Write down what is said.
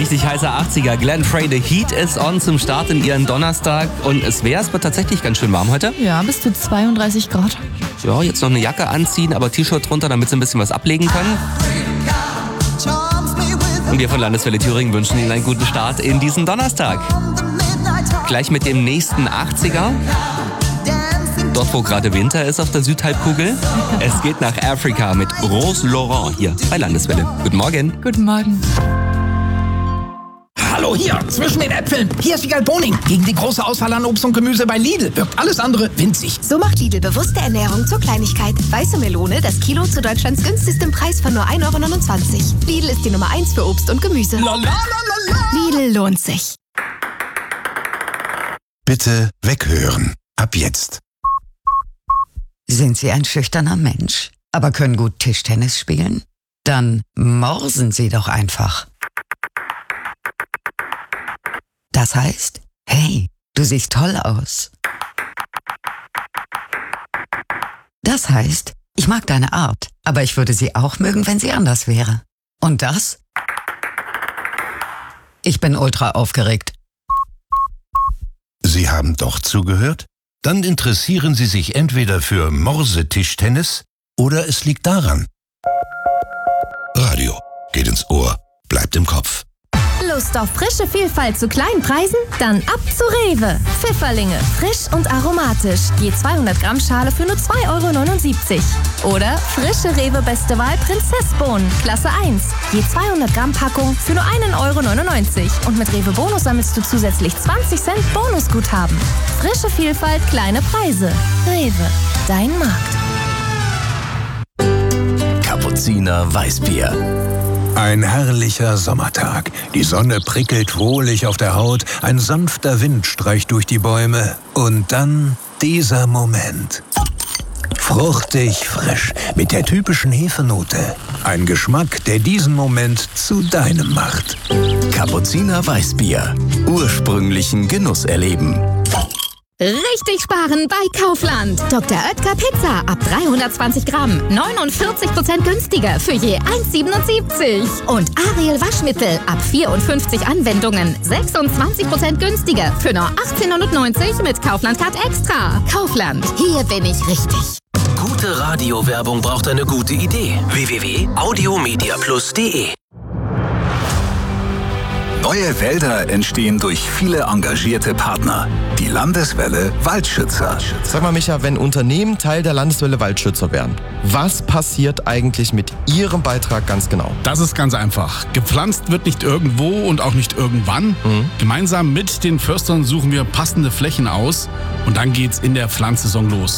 richtig heißer 80er. Glenn Frey, The Heat is on zum Start in ihren Donnerstag. Und es wird tatsächlich ganz schön warm heute. Ja, bis zu 32 Grad. Ja, jetzt noch eine Jacke anziehen, aber T-Shirt drunter, damit sie ein bisschen was ablegen können. Und wir von Landeswelle Thüringen wünschen Ihnen einen guten Start in diesen Donnerstag. Gleich mit dem nächsten 80er. Dort, wo gerade Winter ist auf der Südhalbkugel. Es geht nach Afrika mit Rose Laurent hier bei Landeswelle. Guten Morgen. Guten Morgen. Hallo, hier, zwischen den Äpfeln. Hier ist Wiegald Boning. Gegen die große Auswahl an Obst und Gemüse bei Lidl wirkt alles andere winzig. So macht Lidl bewusste Ernährung zur Kleinigkeit. Weiße Melone, das Kilo zu Deutschlands günstigstem Preis von nur 1,29 €. Lidl ist die Nummer 1 für Obst und Gemüse. Lidl lohnt sich. Bitte weghören. Ab jetzt. Sind Sie ein schüchterner Mensch, aber können gut Tischtennis spielen? Dann morsen Sie doch einfach. Das heißt, hey, du siehst toll aus. Das heißt, ich mag deine Art, aber ich würde sie auch mögen, wenn sie anders wäre. Und das? Ich bin ultra aufgeregt. Sie haben doch zugehört? Dann interessieren Sie sich entweder für Morsetischtennis oder es liegt daran. Radio geht ins Ohr, bleibt im Kopf. Lust auf frische Vielfalt zu kleinen Preisen? Dann ab zu Rewe. Pfifferlinge, frisch und aromatisch. Je 200 Gramm Schale für nur 2,79 €. Oder frische Rewe Beste Wahl Prinzessbohnen, Klasse 1. Je 200 Gramm Packung für nur 1,99 €. Und mit Rewe Bonus sammelst du zusätzlich 20 Cent Bonusguthaben. Frische Vielfalt, kleine Preise. Rewe, dein Markt. Kapuziner Weißbier. Ein herrlicher Sommertag. Die Sonne prickelt wohlig auf der Haut, ein sanfter Wind streicht durch die Bäume. Und dann dieser Moment. Fruchtig frisch, mit der typischen Hefenote. Ein Geschmack, der diesen Moment zu deinem macht. Kapuziner Weißbier. Ursprünglichen Genuss erleben. Richtig sparen bei Kaufland. Dr. Oetker Pizza ab 320 Gramm. 49% günstiger für je 1,77 €. Und Ariel Waschmittel ab 54 Anwendungen. 26% günstiger für nur 18,90 € mit Kaufland Card Extra. Kaufland, hier bin ich richtig. Gute Radiowerbung braucht eine gute Idee. www.audiomediaplus.de. Neue Wälder entstehen durch viele engagierte Partner. Die Landeswelle Waldschützer. Sag mal, Micha, wenn Unternehmen Teil der Landeswelle Waldschützer werden, was passiert eigentlich mit ihrem Beitrag ganz genau? Das ist ganz einfach. Gepflanzt wird nicht irgendwo und auch nicht irgendwann. Gemeinsam mit den Förstern suchen wir passende Flächen aus und dann geht's in der Pflanzsaison los.